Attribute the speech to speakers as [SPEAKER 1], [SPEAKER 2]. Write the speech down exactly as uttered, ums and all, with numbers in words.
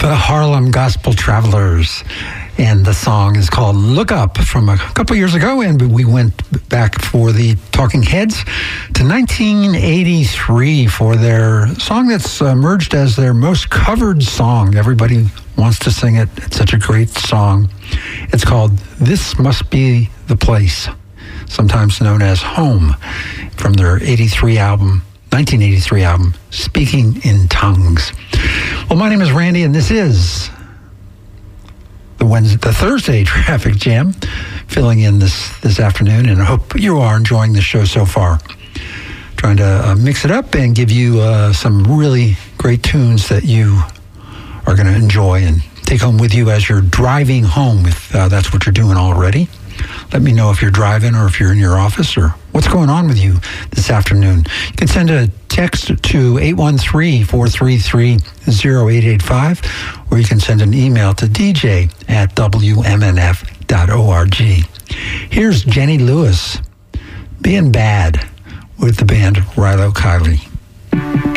[SPEAKER 1] the Harlem Gospel Travelers. And the song is called Look Up from a couple years ago. And we went back for the Talking Heads to nineteen eighty-three for their song that's emerged as their most covered song. Everybody wants to sing it. It's such a great song. It's called This Must Be the Place, sometimes known as Home, from their eighty-three album, nineteen eighty-three album, Speaking in Tongues. Well, my name is Randy, and this is the Wednesday, the Thursday Traffic Jam, filling in this, this afternoon, and I hope you are enjoying the show so far. Trying to uh, mix it up and give you uh, some really great tunes that you are going to enjoy and take home with you as you're driving home, if uh, that's what you're doing already. Let me know if you're driving or if you're in your office or what's going on with you this afternoon. You can send a text to eight one three, four three three, zero eight eight five, or you can send an email to d j at w m n f dot org. Here's Jenny Lewis, Being Bad, with the band Rilo Kiley.